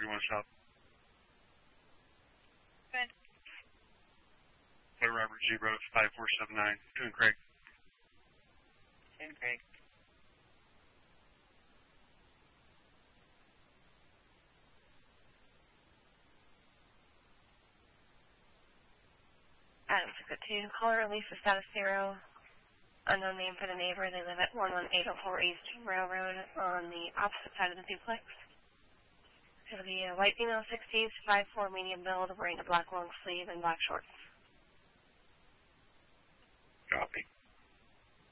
do you want to stop? Good. Hey, Robert Zebra 5479. Doing Craig. Doing Craig. Adam 602, caller relief for status 0. Unknown name for the neighbor. They live at 11804 East Railroad on the opposite side of the duplex. It'll be a white female, 60s, 5'4", medium build, wearing a black long sleeve and black shorts. Copy.